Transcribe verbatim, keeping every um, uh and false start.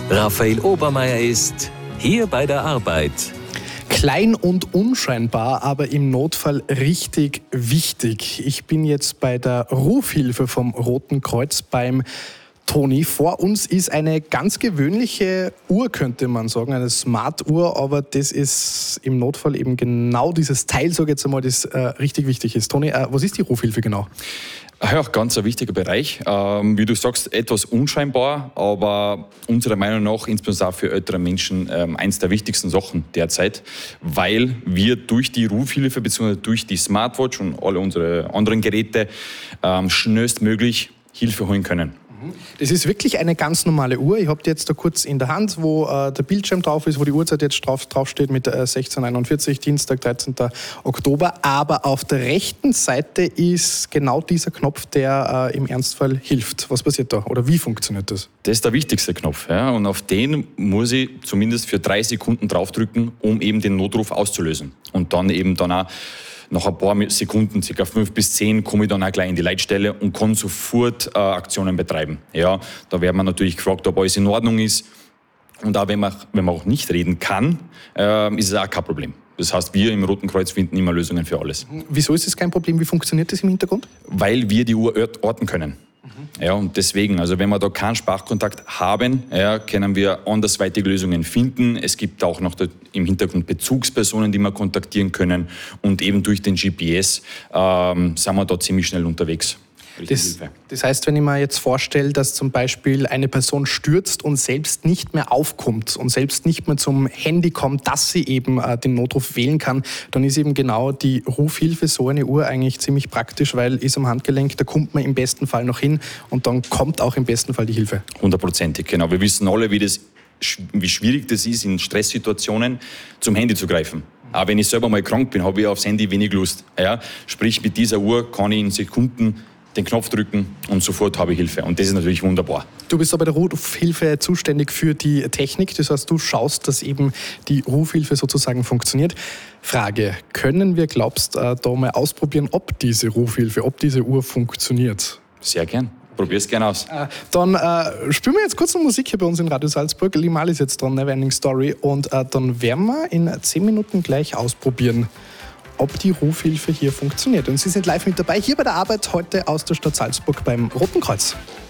Raphael Obermeier ist hier bei der Arbeit. Klein und unscheinbar, aber im Notfall richtig wichtig. Ich bin jetzt bei der Rufhilfe vom Roten Kreuz beim Toni. Vor uns ist eine ganz gewöhnliche Uhr, könnte man sagen, eine Smart-Uhr, aber das ist im Notfall eben genau dieses Teil, sage ich jetzt einmal, das äh, richtig wichtig ist. Toni, äh, was ist die Rufhilfe genau? Ja, ganz ein wichtiger Bereich. Ähm, wie du sagst, etwas unscheinbar, aber unserer Meinung nach, insbesondere auch für ältere Menschen, ähm, eins der wichtigsten Sachen derzeit, weil wir durch die Rufhilfe bzw. durch die Smartwatch und alle unsere anderen Geräte ähm, schnellstmöglich Hilfe holen können. Das ist wirklich eine ganz normale Uhr. Ich habe die jetzt da kurz in der Hand, wo äh, der Bildschirm drauf ist, wo die Uhrzeit jetzt drauf, drauf steht mit äh, sechzehn Uhr einundvierzig, Dienstag, dreizehnten Oktober. Aber auf der rechten Seite ist genau dieser Knopf, der äh, im Ernstfall hilft. Was passiert da oder wie funktioniert das? Das ist der wichtigste Knopf. Ja? Und auf den muss ich zumindest für drei Sekunden draufdrücken, um eben den Notruf auszulösen. Und dann eben dann auch nach ein paar Sekunden, ca. fünf bis zehn, komme ich dann auch gleich in die Leitstelle und kann sofort äh, Aktionen betreiben. Ja, da wird man natürlich gefragt, ob alles in Ordnung ist. Und auch wenn man, wenn man auch nicht reden kann, äh, ist es auch kein Problem. Das heißt, wir im Roten Kreuz finden immer Lösungen für alles. Wieso ist das kein Problem? Wie funktioniert das im Hintergrund? Weil wir die Uhr orten können. Mhm. Ja, und deswegen, also wenn wir da keinen Sprachkontakt haben, ja, können wir andersweitige Lösungen finden. Es gibt auch noch im Hintergrund Bezugspersonen, die wir kontaktieren können. Und eben durch den G P S ähm, sind wir da ziemlich schnell unterwegs. Das, das heißt, wenn ich mir jetzt vorstelle, dass zum Beispiel eine Person stürzt und selbst nicht mehr aufkommt und selbst nicht mehr zum Handy kommt, dass sie eben äh, den Notruf wählen kann, dann ist eben genau die Rufhilfe, so eine Uhr, eigentlich ziemlich praktisch, weil ist am Handgelenk, da kommt man im besten Fall noch hin und dann kommt auch im besten Fall die Hilfe. Hundertprozentig, genau. Wir wissen alle, wie, das, wie schwierig das ist, in Stresssituationen zum Handy zu greifen. Auch wenn ich selber mal krank bin, habe ich aufs Handy wenig Lust. Ja? Sprich, mit dieser Uhr kann ich in Sekunden den Knopf drücken und sofort habe ich Hilfe. Und das ist natürlich wunderbar. Du bist aber bei der Rufhilfe zuständig für die Technik. Das heißt, du schaust, dass eben die Rufhilfe sozusagen funktioniert. Frage, können wir, glaubst du, da mal ausprobieren, ob diese Rufhilfe, ob diese Uhr funktioniert? Sehr gern. Probier's gerne aus. Äh, dann äh, spielen wir jetzt kurz noch Musik hier bei uns in Radio Salzburg. Limal ist jetzt dran, Neverending Story. Und äh, dann werden wir in zehn Minuten gleich ausprobieren, ob die Rufhilfe hier funktioniert. Und Sie sind live mit dabei, hier bei der Arbeit heute aus der Stadt Salzburg beim Roten Kreuz.